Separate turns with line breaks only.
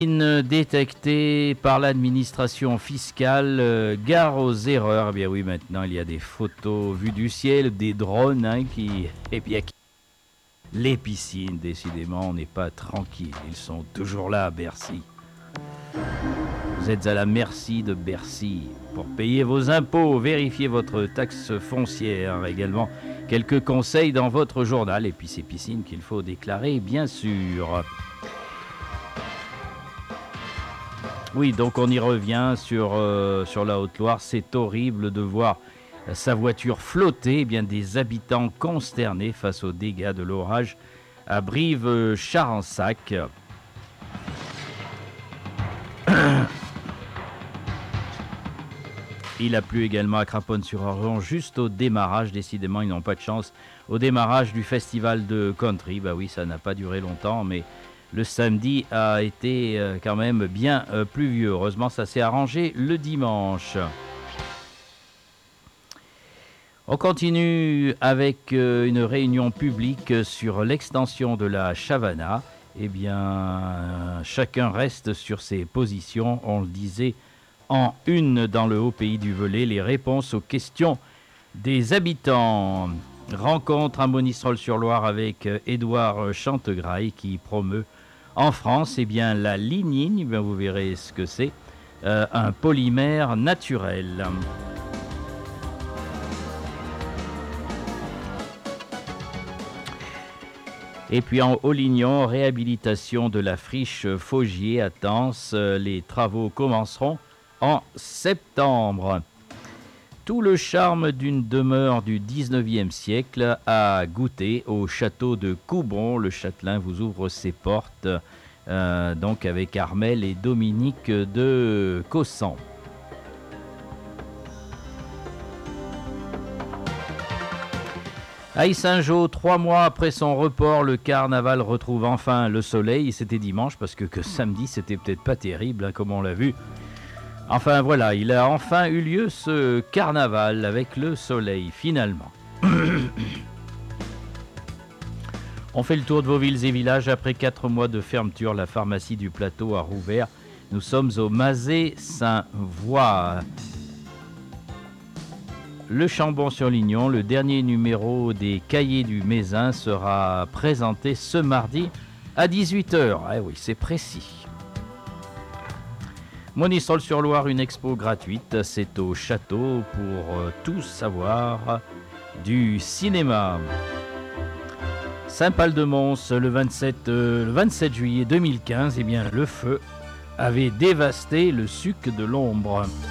Détectée par l'administration fiscale, gare aux erreurs. Eh bien oui, maintenant il y a des photos vues du ciel, des drones les piscines, décidément, on n'est pas tranquille. Ils sont toujours là à Bercy. Vous êtes à la merci de Bercy. Pour payer vos impôts, vérifiez votre taxe foncière. Également, quelques conseils dans votre journal. Et puis ces piscines qu'il faut déclarer, bien sûr. Oui, donc on y revient sur la Haute-Loire. C'est horrible de voir sa voiture flotter. Eh bien, des habitants consternés face aux dégâts de l'orage à Brive-Charensac. Il a plu également à Craponne-sur-Orgeon juste au démarrage. Décidément, ils n'ont pas de chance. Au démarrage du festival de country, bah oui, ça n'a pas duré longtemps, mais le samedi a été quand même bien pluvieux. Heureusement, ça s'est arrangé le dimanche. On continue avec une réunion publique sur l'extension de la Chavana. Eh bien, chacun reste sur ses positions. On le disait en une dans le haut pays du Velay, les réponses aux questions des habitants. Rencontre à Monistrol-sur-Loire avec Édouard Chantegraille qui promeut en France, eh bien, la lignine, bien, vous verrez ce que c'est, un polymère naturel. Et puis en Haut-Lignon, réhabilitation de la friche Faugier à Tence. Les travaux commenceront en septembre. Tout le charme d'une demeure du 19e siècle à goûter au château de Coubron. Le châtelain vous ouvre ses portes, donc avec Armel et Dominique de Cossan. À Yssingeaux, 3 mois après son report, le carnaval retrouve enfin le soleil. C'était dimanche parce que samedi, c'était peut-être pas terrible, hein, comme on l'a vu. Enfin voilà, il a enfin eu lieu ce carnaval avec le soleil, finalement. On fait le tour de vos villes et villages. Après 4 mois de fermeture, la pharmacie du Plateau a rouvert. Nous sommes au Mazet-Saint-Voix. Le Chambon-sur-Lignon, le dernier numéro des Cahiers du Mézin sera présenté ce mardi à 18h. Ah oui, c'est précis. Monistrol-sur-Loire, une expo gratuite, c'est au château pour tout savoir du cinéma. Saint-Pal-de-Mons, le 27 juillet 2015, eh bien, le feu avait dévasté le Suc de l'Ombre.